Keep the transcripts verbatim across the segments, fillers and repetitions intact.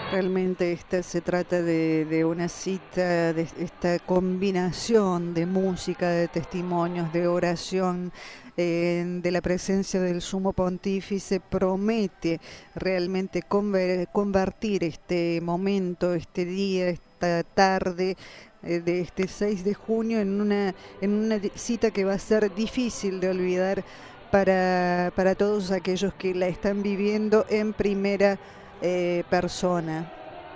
Realmente esta se trata de, de una cita, de esta combinación de música, de testimonios, de oración, eh, de la presencia del Sumo Pontífice. Promete realmente conver- convertir este momento, este día, esta tarde eh, de este seis de junio en una, en una di- cita que va a ser difícil de olvidar para, para todos aquellos que la están viviendo en primera eh, persona.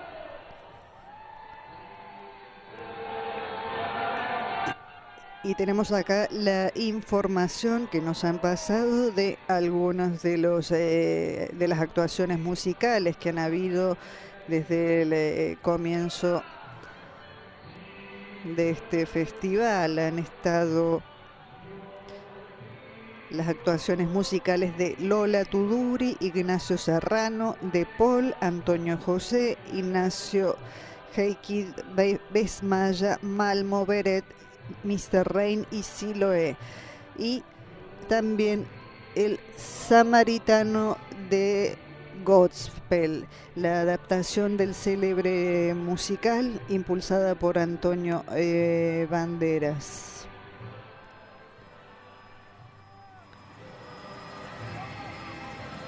Y tenemos acá la información que nos han pasado de algunas de los eh, de las actuaciones musicales que han habido desde el eh, comienzo de este festival. Han estado las actuaciones musicales de Lola Tuduri, Ignacio Serrano, De Paul, Antonio José, Ignacio Heikid, Besmaya, Malmo Beret, mister Rain y Siloé. Y también el Samaritano de Godspell, la adaptación del célebre musical impulsada por Antonio eh, Banderas.